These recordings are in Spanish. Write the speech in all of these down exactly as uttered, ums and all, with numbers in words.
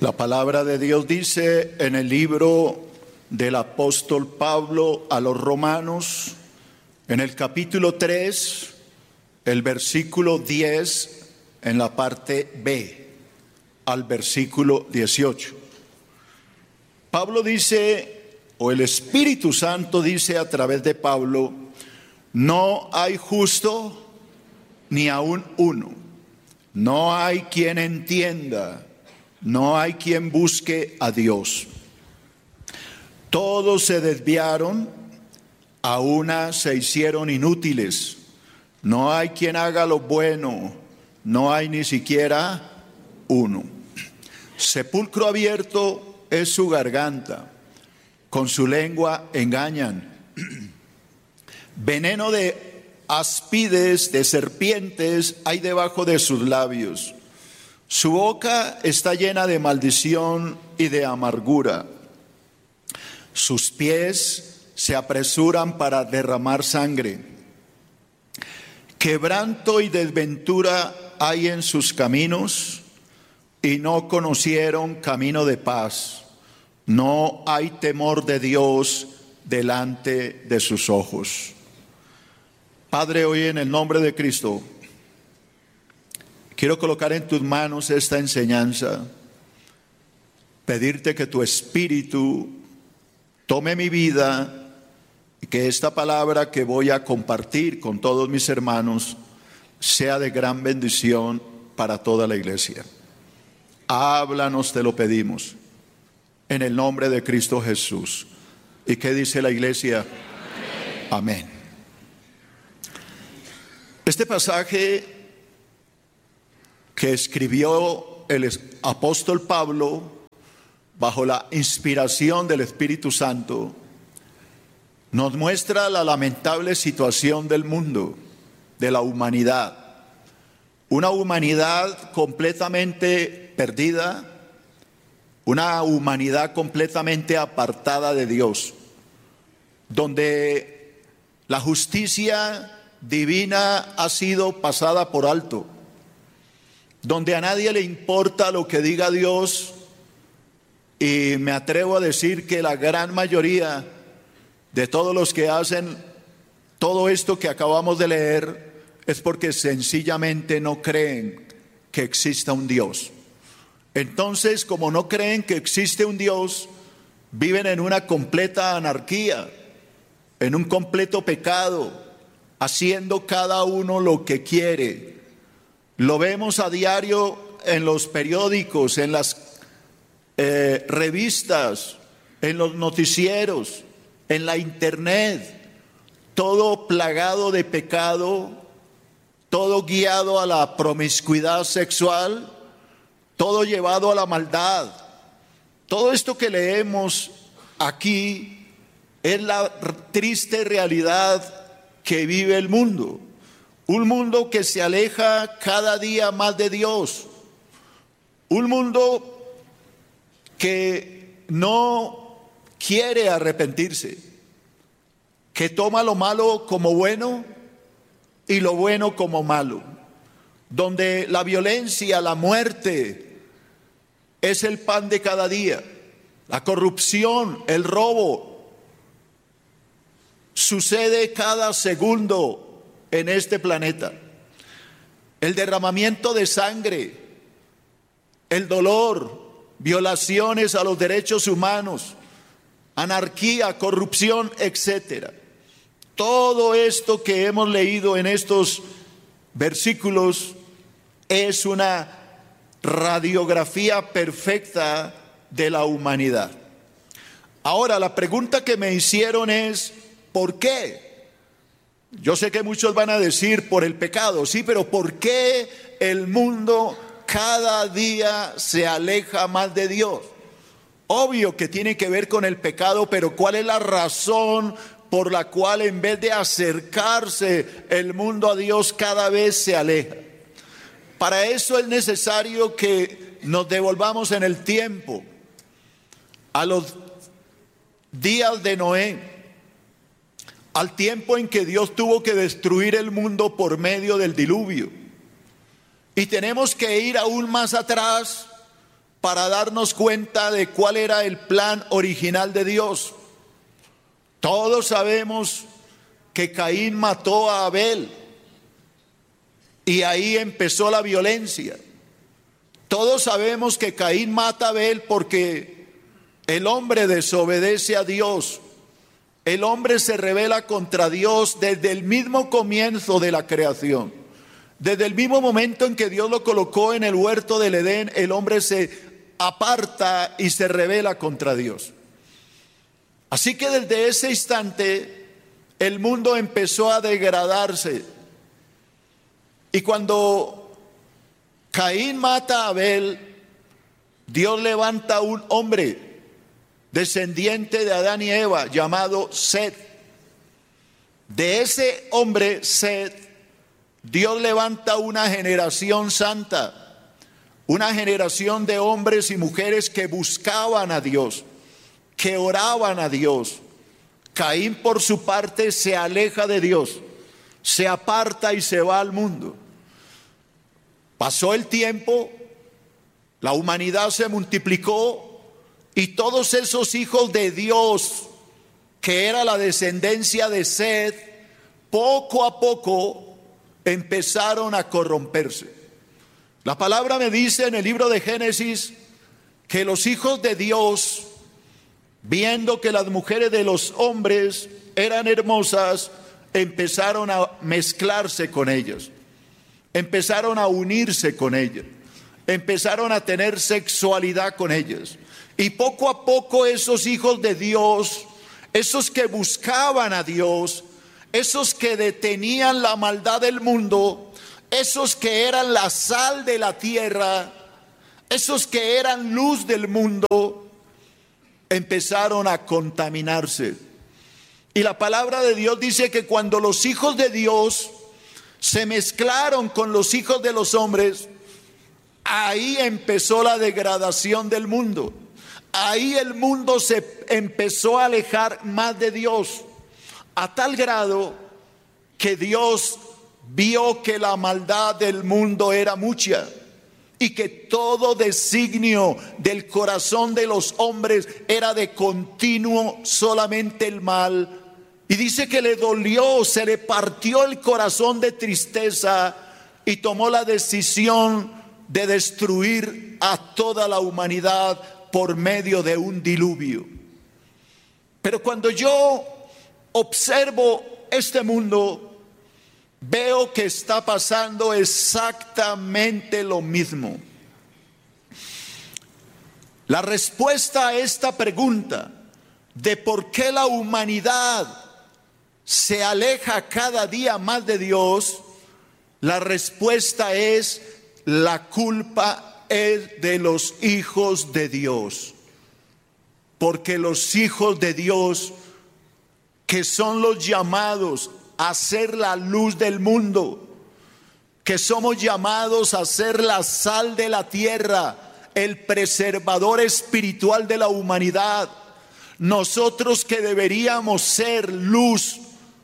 La palabra de Dios dice en el libro del apóstol Pablo a los Romanos, en el capítulo tres, el versículo diez, en la parte B, al versículo dieciocho. Pablo dice, o el Espíritu Santo dice a través de Pablo: no hay justo ni aun uno, no hay quien entienda, no hay quien busque a Dios. Todos se desviaron, a una se hicieron inútiles. No hay quien haga lo bueno, no hay ni siquiera uno. Sepulcro abierto es su garganta, con su lengua engañan. Veneno de áspides, de serpientes hay debajo de sus labios. Su boca está llena de maldición y de amargura. Sus pies se apresuran para derramar sangre. Quebranto y desventura hay en sus caminos, y no conocieron camino de paz. No hay temor de Dios delante de sus ojos. Padre, hoy en el nombre de Cristo, quiero colocar en tus manos esta enseñanza, pedirte que tu Espíritu tome mi vida y que esta palabra que voy a compartir con todos mis hermanos sea de gran bendición para toda la iglesia. Háblanos, te lo pedimos, en el nombre de Cristo Jesús. ¿Y qué dice la iglesia? Amén. Amén. Este pasaje que escribió el apóstol Pablo bajo la inspiración del Espíritu Santo nos muestra la lamentable situación del mundo, de la humanidad. Una humanidad completamente perdida, una humanidad completamente apartada de Dios, donde la justicia divina ha sido pasada por alto, donde a nadie le importa lo que diga Dios, y me atrevo a decir que la gran mayoría de todos los que hacen todo esto que acabamos de leer es porque sencillamente no creen que exista un Dios. Entonces, como no creen que existe un Dios, viven en una completa anarquía, en un completo pecado, haciendo cada uno lo que quiere. Lo vemos a diario en los periódicos, en las eh, revistas, en los noticieros, en la internet, todo plagado de pecado, todo guiado a la promiscuidad sexual, todo llevado a la maldad. Todo esto que leemos aquí es la triste realidad que vive el mundo. Un mundo que se aleja cada día más de Dios. Un mundo que no quiere arrepentirse, que toma lo malo como bueno y lo bueno como malo, donde la violencia, la muerte es el pan de cada día, la corrupción, el robo sucede cada segundo en este planeta, el derramamiento de sangre, el dolor, violaciones a los derechos humanos, anarquía, corrupción, etcétera. Todo esto que hemos leído en estos versículos es una radiografía perfecta de la humanidad. Ahora, la pregunta que me hicieron es: ¿por qué? Yo sé que muchos van a decir por el pecado, sí, pero ¿por qué el mundo cada día se aleja más de Dios? Obvio que tiene que ver con el pecado, pero ¿cuál es la razón por la cual en vez de acercarse el mundo a Dios cada vez se aleja? Para eso es necesario que nos devolvamos en el tiempo, a los días de Noé, al tiempo en que Dios tuvo que destruir el mundo por medio del diluvio. Y tenemos que ir aún más atrás para darnos cuenta de cuál era el plan original de Dios. Todos sabemos que Caín mató a Abel y ahí empezó la violencia. Todos sabemos que Caín mata a Abel porque el hombre desobedece a Dios. El hombre se rebela contra Dios desde el mismo comienzo de la creación. Desde el mismo momento en que Dios lo colocó en el huerto del Edén, el hombre se aparta y se rebela contra Dios. Así que desde ese instante el mundo empezó a degradarse. Y cuando Caín mata a Abel, Dios levanta un hombre descendiente de Adán y Eva llamado Set. De ese hombre Set, Dios levanta una generación santa, una generación de hombres y mujeres que buscaban a Dios, que oraban a Dios. Caín por su parte se aleja de Dios, se aparta y se va al mundo. Pasó el tiempo, la humanidad se multiplicó y todos esos hijos de Dios, que era la descendencia de Set, poco a poco empezaron a corromperse. La palabra me dice en el libro de Génesis que los hijos de Dios, viendo que las mujeres de los hombres eran hermosas, empezaron a mezclarse con ellas, empezaron a unirse con ellas, empezaron a tener sexualidad con ellas. Y poco a poco esos hijos de Dios, esos que buscaban a Dios, esos que detenían la maldad del mundo, esos que eran la sal de la tierra, esos que eran luz del mundo, empezaron a contaminarse. Y la palabra de Dios dice que cuando los hijos de Dios se mezclaron con los hijos de los hombres, ahí empezó la degradación del mundo. Ahí el mundo se empezó a alejar más de Dios, a tal grado que Dios vio que la maldad del mundo era mucha y que todo designio del corazón de los hombres era de continuo solamente el mal. Y dice que le dolió, se le partió el corazón de tristeza y tomó la decisión de destruir a toda la humanidad por medio de un diluvio. Pero cuando yo observo este mundo, veo que está pasando exactamente lo mismo. La respuesta a esta pregunta de por qué la humanidad se aleja cada día más de Dios, la respuesta es: la culpa es de los hijos de Dios. Porque los hijos de Dios, que son los llamados a ser la luz del mundo, que somos llamados a ser la sal de la tierra, el preservador espiritual de la humanidad, nosotros que deberíamos ser luz,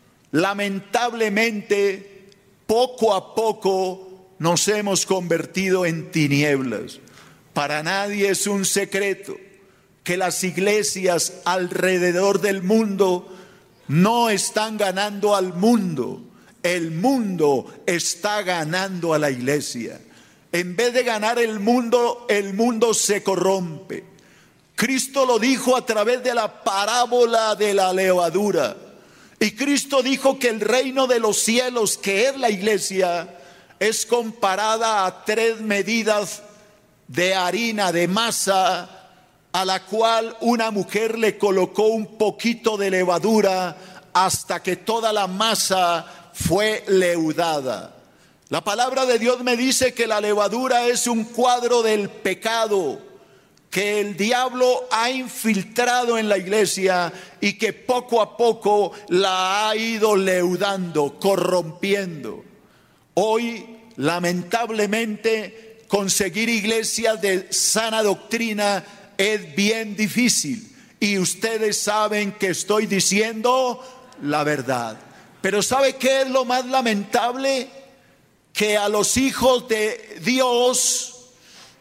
lamentablemente poco a poco nos hemos convertido en tinieblas. Para nadie es un secreto que las iglesias alrededor del mundo no están ganando al mundo, el mundo está ganando a la iglesia. En vez de ganar el mundo, el mundo se corrompe. Cristo lo dijo a través de la parábola de la levadura. Y Cristo dijo que el reino de los cielos, que es la iglesia, es comparada a tres medidas de harina, de masa, a la cual una mujer le colocó un poquito de levadura hasta que toda la masa fue leudada. La palabra de Dios me dice que la levadura es un cuadro del pecado que el diablo ha infiltrado en la iglesia y que poco a poco la ha ido leudando, corrompiendo. Hoy, lamentablemente, conseguir iglesias de sana doctrina es bien difícil. Y ustedes saben que estoy diciendo la verdad. Pero ¿sabe qué es lo más lamentable? Que a los hijos de Dios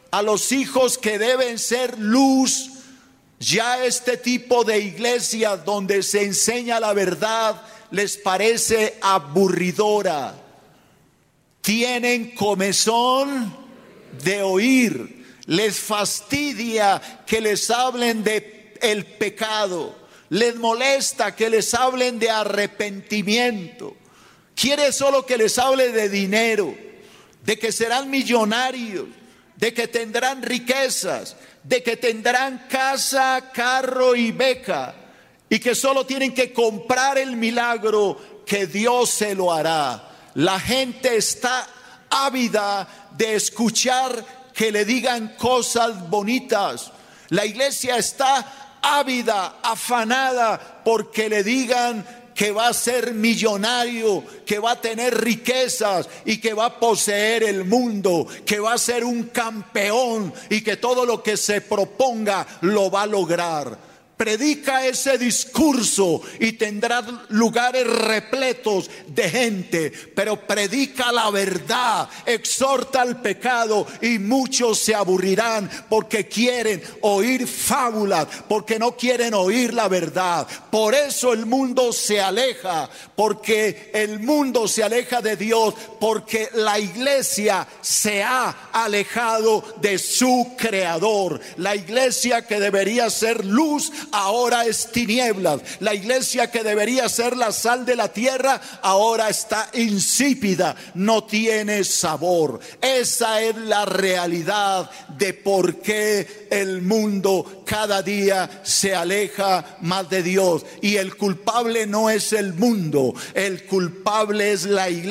a los hijos que deben ser luz, ya este tipo de iglesias donde se enseña la verdad les parece aburridora. Tienen comezón de oír, les fastidia que les hablen de el pecado, les molesta que les hablen de arrepentimiento, quiere solo que les hable de dinero, de que serán millonarios, de que tendrán riquezas, de que tendrán casa, carro y beca, y que solo tienen que comprar el milagro que Dios se lo hará. La gente está ávida de escuchar que le digan cosas bonitas. La iglesia está ávida, afanada porque le digan que va a ser millonario, que va a tener riquezas y que va a poseer el mundo, que va a ser un campeón y que todo lo que se proponga lo va a lograr. Predica ese discurso y tendrás lugares repletos de gente, pero predica la verdad, exhorta al pecado y muchos se aburrirán porque quieren oír fábulas, porque no quieren oír la verdad. Por eso el mundo se aleja, porque el mundo se aleja de Dios, porque la iglesia se ha alejado de su creador. La iglesia que debería ser luz ahora es tinieblas. La iglesia que debería ser la sal de la tierra ahora está insípida, no tiene sabor. Esa es la realidad de por qué el mundo cada día se aleja más de Dios. Y el culpable no es el mundo, el culpable es la iglesia.